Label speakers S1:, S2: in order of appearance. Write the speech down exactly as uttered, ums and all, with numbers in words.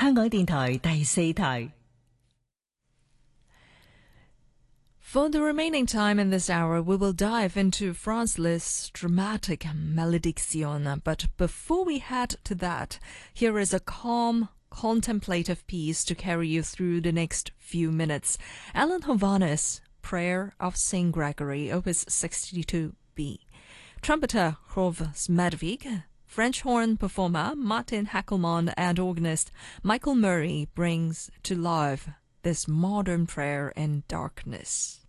S1: 香港電台第四台。
S2: For the remaining time in this hour, we will dive into Franz Liszt's dramatic Malediction. But before we head to that, here is a calm, contemplative piece to carry you through the next few minutes. Alan Hovhaness, Prayer of Saint Gregory, Opus sixty-two B. Trumpeter Hrov Smedvik, French horn performer Martin Hackelmann, and organist Michael Murray brings to life this modern prayer in darkness.